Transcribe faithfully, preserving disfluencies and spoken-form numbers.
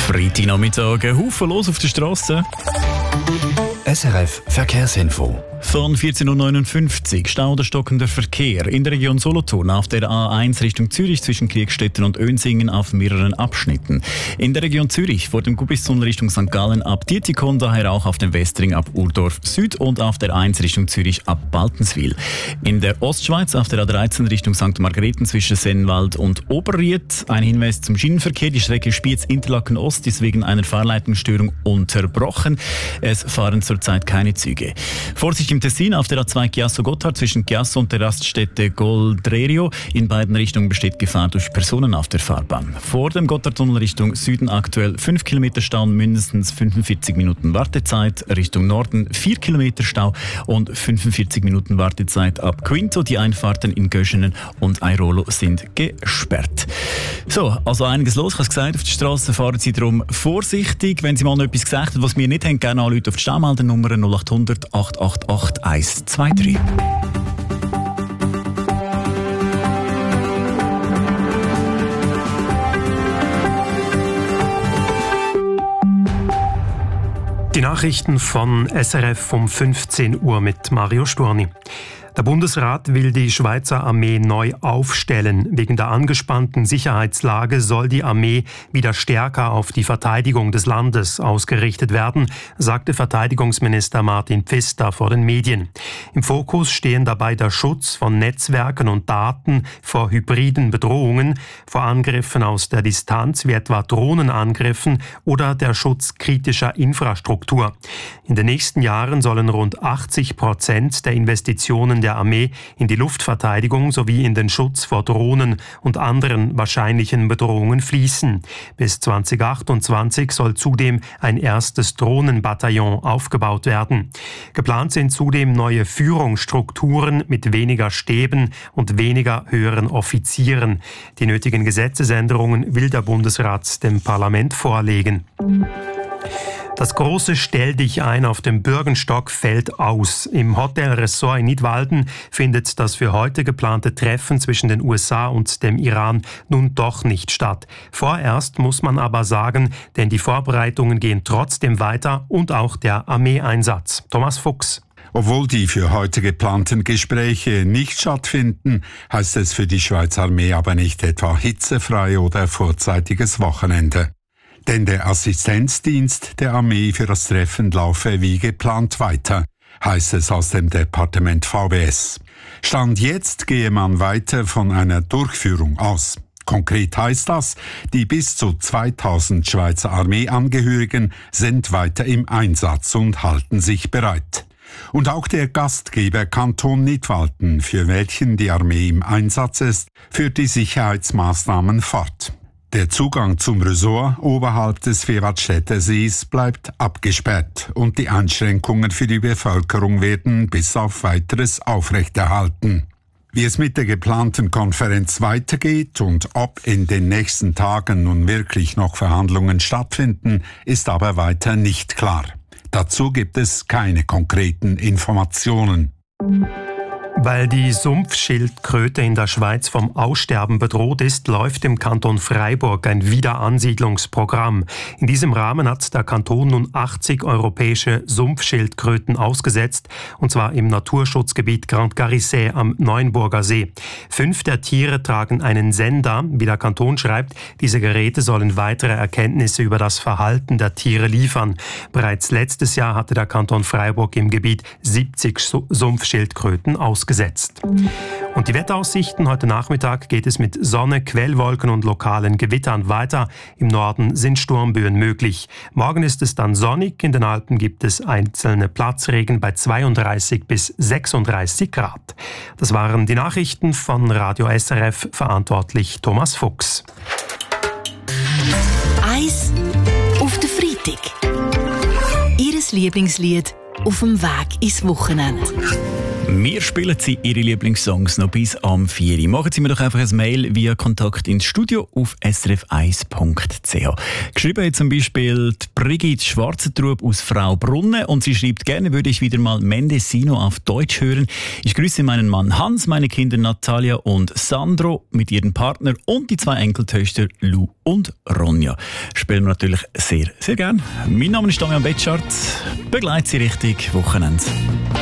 Freitagnachmittag, ein Haufen los auf der Straße. S R F Verkehrsinfo. Von vierzehn Uhr neunundfünfzig Stau oder stockender Verkehr in der Region Solothurn auf der A eins Richtung Zürich zwischen Kriegstetten und Önsingen auf mehreren Abschnitten. In der Region Zürich vor dem Gubistunnel Richtung Sankt Gallen ab Dietikon, daher auch auf dem Westring ab Urdorf Süd und auf der eins Richtung Zürich ab Baltenswil. In der Ostschweiz auf der A dreizehn Richtung Sankt Margrethen zwischen Sennwald und Oberried. Ein Hinweis zum Schienenverkehr. Die Strecke Spiez-Interlaken Ost ist wegen einer Fahrleitungsstörung unterbrochen. Es fahren zurzeit keine Züge. Vorsicht im Tessin auf der A zwei Chiasso-Gotthard zwischen Chiasso und der Raststätte Goldrerio. In beiden Richtungen besteht Gefahr durch Personen auf der Fahrbahn. Vor dem Gotthardtunnel Richtung Süden aktuell fünf Kilometer Stau und mindestens fünfundvierzig Minuten Wartezeit. Richtung Norden vier Kilometer Stau und fünfundvierzig Minuten Wartezeit ab Quinto. Die Einfahrten in Göschenen und Airolo sind gesperrt. So, also einiges los. Ich habe es gesagt, auf der Straße fahren Sie darum vorsichtig. Wenn Sie mal noch etwas gesagt haben, was wir nicht haben, gerne anrufen auf die Staumeldernummer null acht hundert acht acht acht eins zwei drei. Die Nachrichten von S R F um fünfzehn Uhr mit Mario Storni. Der Bundesrat will die Schweizer Armee neu aufstellen. Wegen der angespannten Sicherheitslage soll die Armee wieder stärker auf die Verteidigung des Landes ausgerichtet werden, sagte Verteidigungsminister Martin Pfister vor den Medien. Im Fokus stehen dabei der Schutz von Netzwerken und Daten vor hybriden Bedrohungen, vor Angriffen aus der Distanz wie etwa Drohnenangriffen oder der Schutz kritischer Infrastruktur. In den nächsten Jahren sollen rund achtzig Prozent der Investitionen der Armee in die Luftverteidigung sowie in den Schutz vor Drohnen und anderen wahrscheinlichen Bedrohungen fließen. Bis zweitausendachtundzwanzig soll zudem ein erstes Drohnenbataillon aufgebaut werden. Geplant sind zudem neue Führungsstrukturen mit weniger Stäben und weniger höheren Offizieren. Die nötigen Gesetzesänderungen will der Bundesrat dem Parlament vorlegen. Das große Stell-dich-ein auf dem Bürgenstock fällt aus. Im Hotel Ressort in Nidwalden findet das für heute geplante Treffen zwischen den U S A und dem Iran nun doch nicht statt. Vorerst muss man aber sagen, denn die Vorbereitungen gehen trotzdem weiter und auch der Armeeeinsatz. Thomas Fuchs. Obwohl die für heute geplanten Gespräche nicht stattfinden, heißt es für die Schweizer Armee aber nicht etwa hitzefrei oder vorzeitiges Wochenende. Denn der Assistenzdienst der Armee für das Treffen laufe wie geplant weiter, heißt es aus dem Departement V B S. Stand jetzt gehe man weiter von einer Durchführung aus. Konkret heißt das, die bis zu zweitausend Schweizer Armeeangehörigen sind weiter im Einsatz und halten sich bereit. Und auch der Gastgeber Kanton Nidwalden, für welchen die Armee im Einsatz ist, führt die Sicherheitsmaßnahmen fort. Der Zugang zum Resort oberhalb des Vierwaldstätter Sees bleibt abgesperrt und die Einschränkungen für die Bevölkerung werden bis auf Weiteres aufrechterhalten. Wie es mit der geplanten Konferenz weitergeht und ob in den nächsten Tagen nun wirklich noch Verhandlungen stattfinden, ist aber weiter nicht klar. Dazu gibt es keine konkreten Informationen. Weil die Sumpfschildkröte in der Schweiz vom Aussterben bedroht ist, läuft im Kanton Freiburg ein Wiederansiedlungsprogramm. In diesem Rahmen hat der Kanton nun achtzig europäische Sumpfschildkröten ausgesetzt, und zwar im Naturschutzgebiet Grand Carissé am Neuenburger See. Fünf der Tiere tragen einen Sender, wie der Kanton schreibt. Diese Geräte sollen weitere Erkenntnisse über das Verhalten der Tiere liefern. Bereits letztes Jahr hatte der Kanton Freiburg im Gebiet siebzig Sumpfschildkröten ausgesetzt. Gesetzt. Und die Wetteraussichten: Heute Nachmittag geht es mit Sonne, Quellwolken und lokalen Gewittern weiter. Im Norden sind Sturmböen möglich. Morgen ist es dann sonnig. In den Alpen gibt es einzelne Platzregen bei zweiunddreißig bis sechsunddreißig Grad. Das waren die Nachrichten von Radio S R F, verantwortlich Thomas Fuchs. Eis auf den Freitag. Ihres Lieblingslied auf dem Weg ins Wochenende. Wir spielen Sie Ihre Lieblingssongs noch bis am vier Uhr. Machen Sie mir doch einfach ein Mail via Kontakt ins Studio auf s r f eins punkt c h. Geschrieben hat zum Beispiel die Brigitte Schwarzentrub aus Fraubrunnen und sie schreibt, gerne würde ich wieder mal Mendocino auf Deutsch hören. Ich grüße meinen Mann Hans, meine Kinder Natalia und Sandro mit ihrem Partner und die zwei Enkeltöchter Lou und Ronja. Spielen wir natürlich sehr, sehr gern. Mein Name ist Damian Betschart. Begleite Sie richtig Wochenende.